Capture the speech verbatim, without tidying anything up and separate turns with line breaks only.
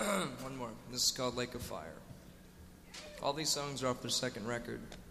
One more. This is called Lake of Fire. All these songs are off their second record.